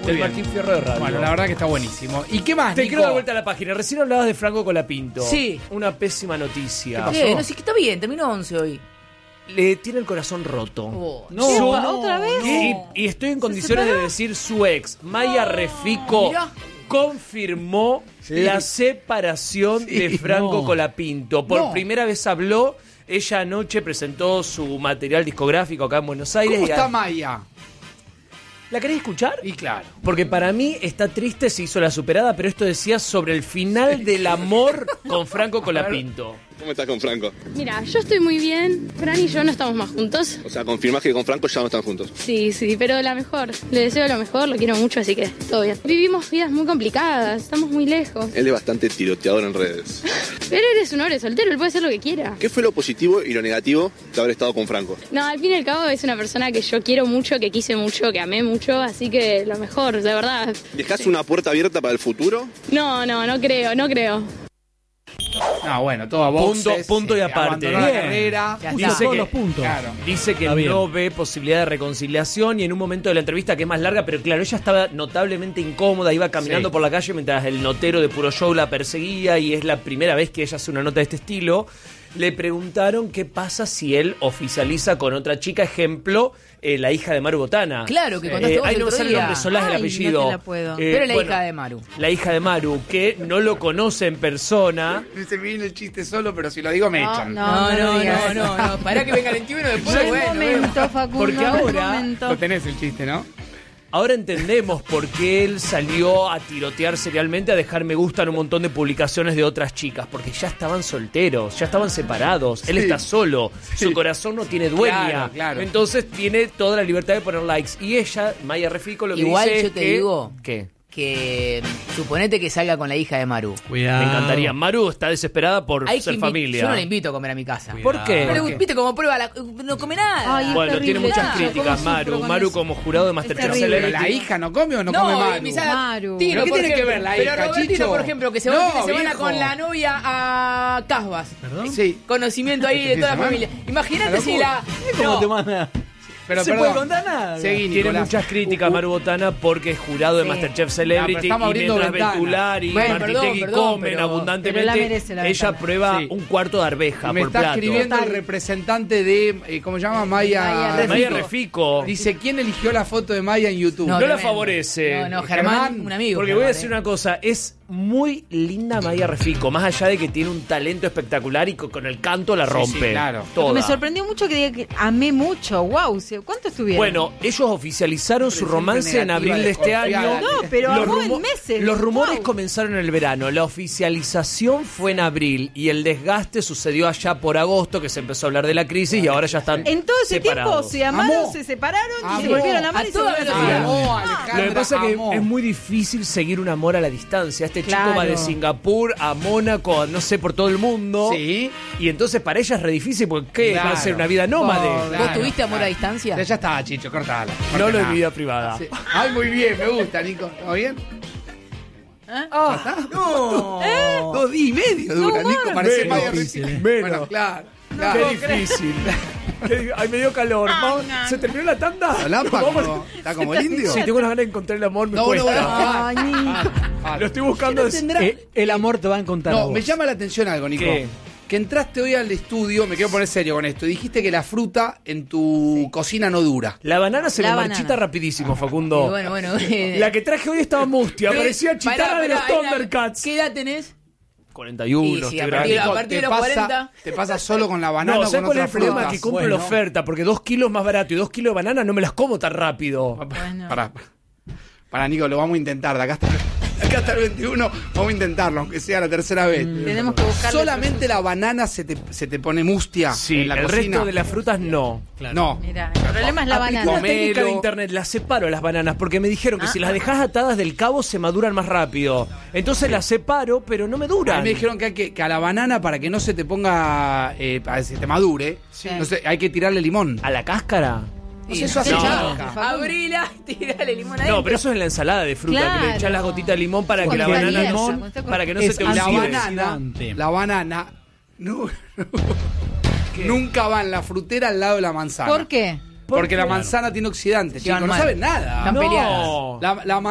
del Martín Fierro de Radio. Bueno, la verdad que está buenísimo. ¿Y qué más, Te Nico? quiero dar vuelta a la página. Recién hablabas de Franco Colapinto. Sí. Una pésima noticia. ¿Qué pasó? No sé, que está bien, terminó 11 hoy. Le tiene el corazón roto. ¿Otra vez? Y estoy en condiciones de decir su ex, Maya Refico, Mirá. confirmó la separación de Franco Colapinto. Por primera vez habló. Ella anoche presentó su material discográfico acá en Buenos Aires. ¿Cómo y está Maya? ¿La querés escuchar? Y claro. Porque para mí está triste, se hizo la superada, pero esto decía sobre el final del amor con Franco Colapinto. ¿Cómo estás con Franco? Mira, yo estoy muy bien. Fran y yo no estamos más juntos. O sea, confirmás que con Franco ya no están juntos. Sí, pero la mejor. Le deseo lo mejor, lo quiero mucho, así que todo bien. Vivimos vidas muy complicadas, estamos muy lejos. Él es bastante tiroteador en redes. Pero él es un hombre soltero, él puede hacer lo que quiera. ¿Qué fue lo positivo y lo negativo de haber estado con Franco? No, al fin y al cabo es una persona que yo quiero mucho, que quise mucho, que amé mucho, así que lo mejor, de verdad. ¿Dejás una puerta abierta para el futuro? No creo. No, bueno, todo a boxes. Punto y aparte. Abandonó la Bien. carrera. Dice que, los puntos. Claro. dice que no ve posibilidad de reconciliación y en un momento de la entrevista que es más larga, pero claro, ella estaba notablemente incómoda, iba caminando por la calle mientras el notero de Puro Show la perseguía y es la primera vez que ella hace una nota de este estilo. Le preguntaron qué pasa si él oficializa con otra chica, ejemplo, la hija de Maru Botana. Claro, que contaste vos ahí el no me otro sale el día. nombre, Solás el Ay, apellido. no te la puedo. Pero la bueno, hija de Maru. La hija de Maru, que no lo conoce en persona. Se me viene el chiste solo, pero si lo digo me echan. No. Pará que venga el 21 después, Buen bueno. momento, Facundo. Porque buen ahora momento. Lo tenés el chiste, ¿no? Ahora entendemos por qué él salió a tirotear serialmente, a dejar me gusta en un montón de publicaciones de otras chicas, porque ya estaban solteros, ya estaban separados, él está solo, su corazón no tiene dueña, Claro. entonces tiene toda la libertad de poner likes. Y ella, Maya Refico, lo que Igual dice yo es te que... digo. ¿Qué? Que suponete que salga con la hija de Maru. Me encantaría. Maru está desesperada por Hay ser que familia. Yo no la invito a comer a mi casa. ¿Por qué? Pero viste como prueba, no come nada. Ay, Bueno, terrible. tiene muchas Ah, críticas, ¿cómo Maru. sufro con Maru eso? como jurado de Masterchef terrible. ¿Pero Celebrity. la hija no come o no come Maru? Maru. Tino, ¿Pero qué por tiene que ejemplo. ver la Pero hija, Robertino, Chicho? por ejemplo, que se va No, el fin de semana viejo. con la novia a Casbas. Sí. Conocimiento ahí de ¿Este toda fin la de semana? familia. Imagínate Una si locura. la. ¿Cómo te manda? Pero ¿Se perdón. puede contar nada? Seguí, Tiene Nicolás. muchas críticas Maru Botana porque es jurado de Sí. Masterchef pero Celebrity estamos y abriendo mientras ventanas. Betular y Bueno, Martitegui perdón, comen pero abundantemente, la merece la ella ventana. prueba Sí. un cuarto de arveja Me por está plato. escribiendo el Total. representante de, ¿cómo se llama? Maya Maya Refico Dice, ¿quién eligió la foto de Maya en YouTube? no la tremendo. favorece. No, Germán, Germán, un amigo. Porque voy a Germán, decir una cosa, es muy linda Maya Refico, más allá de que tiene un talento espectacular y con el canto la rompe. sí, claro. Toda. Me sorprendió mucho que diga que amé mucho. Wow, ¿cuánto estuvieron? Bueno, ellos oficializaron su Siempre romance en negativa, abril de este desconfiada. año. No, pero Los amó en rumo- meses. Los rumores Wow. comenzaron en el verano, la oficialización fue en abril y el desgaste sucedió allá por agosto, que se empezó a hablar de la crisis y ahora ya están En todo ese separados. tiempo se amaron, Amó. se separaron y Amó. se volvieron a amar A y se toda volvieron a velocidad. amar. Amó, Alejandra, Lo que pasa es que amó. es muy difícil seguir un amor a la distancia. Este chico Claro. va de Singapur a Mónaco, a no sé, por todo el mundo. Sí. Y entonces para ella es re difícil porque ¿qué? Claro. Va a ser una vida nómade. Claro. ¿Vos tuviste amor a distancia? Ya está, Chicho, cortala. No lo de mi vida privada. Sí. Ay, muy bien, me gusta, Nico. ¿Todo bien? No. 2 días y medio dura, Nico, parece Menos, Maya difícil, Refico. menos. Bueno, claro. Qué difícil. Ay, me dio calor. Vamos, ¿se terminó la tanda? Lámpara, Vamos. está como el indio. Sí, tengo unas ganas de encontrar el amor, me No, cuesta. no. Ay, ni- Lo estoy buscando. el amor te va a encontrar. No, me llama la atención algo, Nico. ¿Qué? Que entraste hoy al estudio, me quiero poner serio con esto, y dijiste que la fruta en tu cocina no dura. La banana se La le banana. marchita rapidísimo, Facundo. Y bueno. La que traje hoy estaba mustia, parecía chitara de los Pará, Thundercats. ¿Qué edad tenés? 41, Y sí, estoy a grande. partir- partir de los 40. Te pasa solo con la banana No, o ¿sabes con cuál es otras el problema? frutas? Que compro la oferta, porque 2 kilos más barato y 2 kilos de banana no me las como tan rápido. Bueno. Pará, Nico, lo vamos a intentar. De acá hasta el 21 vamos a intentarlo, aunque sea la tercera vez. Tenemos que buscar. Solamente la banana se te pone mustia Sí, en la el cocina. resto de las frutas no. No. Mira, el problema es la Apliqué banana. una técnica de Pomelo. internet, las separo las bananas, porque me dijeron que si las dejas atadas del cabo se maduran más rápido. Entonces las separo, pero no me A duran. mí me dijeron que a la banana, para que no se te ponga, para que se te madure, no sé, hay que tirarle limón. ¿A la cáscara? No sé, eso hace No. chasca. Abrila, tirale limón adentro. No, pero eso es en la ensalada de fruta, que le Claro. echas las gotitas de limón para que Cuando la está banana vieja, limón, cuando está para que no se es te La oxide. banana nunca va en la frutera al lado de la manzana. ¿Por qué? Porque la manzana tiene oxidantes, Llevan chicos, no mal. saben nada. Están peleadas. No. La